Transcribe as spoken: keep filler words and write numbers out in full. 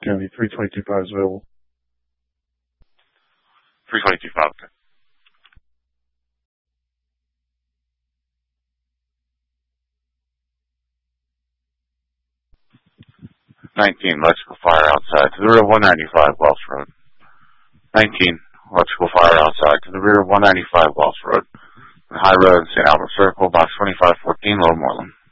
County. three twenty-two five is available. three twenty-two five, okay. nineteen, electrical fire outside to the rear of one ninety-five Wells Road. nineteen, electrical fire outside to the rear of one ninety-five Wells Road. High Road, Saint Albert Circle, box twenty-five fourteen, Little Moreland.